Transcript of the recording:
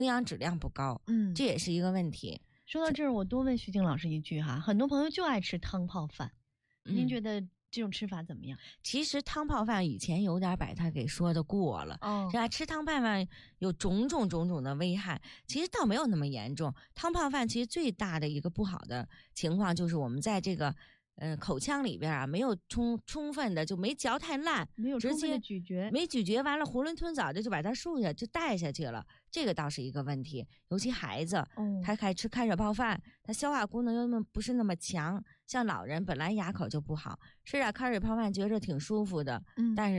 营养质量不高，这也是一个问题。 说到这儿，我多问徐静老师一句哈，很多朋友就爱吃汤泡饭，您觉得这种吃法怎么样？ 其实汤泡饭以前有点把它给说的过了，是吧？吃汤泡饭有种种的危害，其实倒没有那么严重。汤泡饭其实最大的一个不好的情况就是我们在这个口腔里边啊，没有充分的就没嚼太烂， 没有充分的咀嚼， 没咀嚼完了，囫囵吞枣的就把它漱下就带下去了，这个倒是一个问题。尤其孩子，他还吃开水泡饭，他消化功能又不是那么强，像老人本来牙口就不好，吃点开水泡饭觉着挺舒服的，但是